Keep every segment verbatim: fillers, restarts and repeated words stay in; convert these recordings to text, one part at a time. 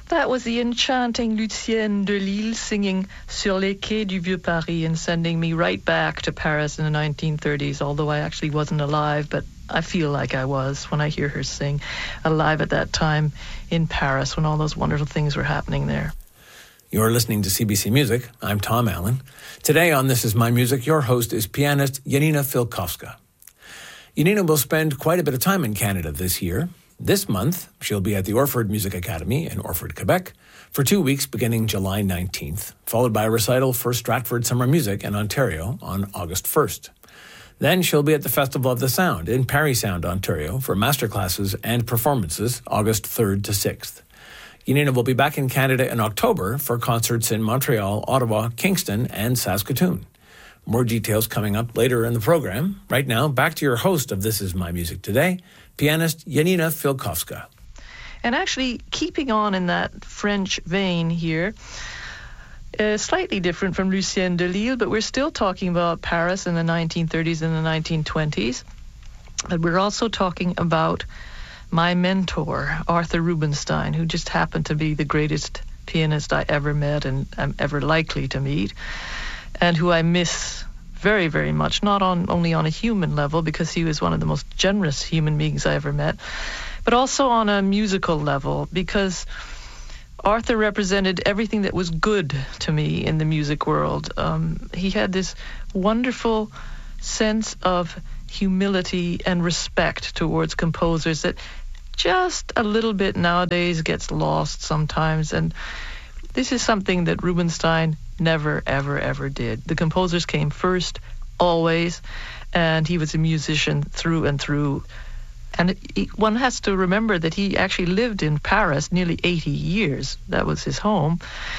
That was the enchanting Lucienne de Lille singing Sur les quais du Vieux Paris and sending me right back to Paris in the nineteen thirties, although I actually wasn't alive, but I feel like I was when I hear her sing, alive at that time in Paris when all those wonderful things were happening there. You're listening to C B C Music. I'm Tom Allen. Today on This Is My Music, your host is pianist Janina Filkowska. Janina will spend quite a bit of time in Canada this year. This month, she'll be at the Orford Music Academy in Orford, Quebec, for two weeks beginning July nineteenth, followed by a recital for Stratford Summer Music in Ontario on August first. Then she'll be at the Festival of the Sound in Parry Sound, Ontario, for masterclasses and performances August third to sixth. Janina will be back in Canada in October for concerts in Montreal, Ottawa, Kingston, and Saskatoon. More details coming up later in the program. Right now, back to your host of This Is My Music Today, pianist Janina Filkowska. And actually, keeping on in that French vein here, uh, slightly different from Lucienne de Lille, but we're still talking about Paris in the nineteen thirties and the nineteen twenties. But we're also talking about my mentor, Arthur Rubinstein, who just happened to be the greatest pianist I ever met and am ever likely to meet, and who I miss very, very much, not on only on a human level, because he was one of the most generous human beings I ever met, but also on a musical level, because Arthur represented everything that was good to me in the music world. Um, he had this wonderful sense of humility and respect towards composers that just a little bit nowadays gets lost sometimes, and this is something that Rubinstein never, ever, ever did. The composers came first, always, and he was a musician through and through. And he, one has to remember that he actually lived in Paris nearly eighty years. That was his home.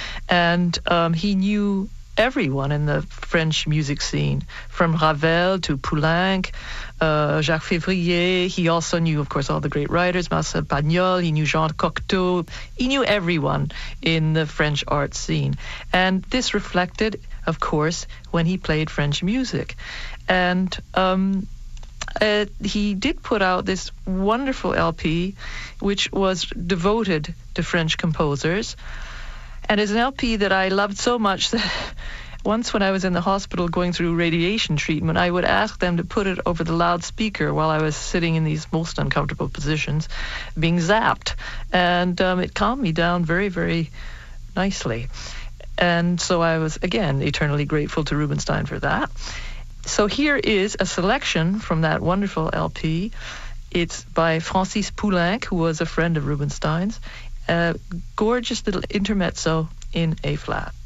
And um, he knew everyone in the French music scene, from Ravel to Poulenc, uh, Jacques Février. He also knew, of course, all the great writers, Marcel Pagnol. He knew Jean Cocteau. He knew everyone in the French art scene. And this reflected, of course, when he played French music. And um, uh, he did put out this wonderful L P, which was devoted to French composers. And it's an L P that I loved so much that once when I was in the hospital going through radiation treatment, I would ask them to put it over the loudspeaker while I was sitting in these most uncomfortable positions, being zapped. And um, it calmed me down very, very nicely. And so I was, again, eternally grateful to Rubinstein for that. So here is a selection from that wonderful L P. It's by Francis Poulenc, who was a friend of Rubinstein's. A gorgeous little intermezzo in A flat.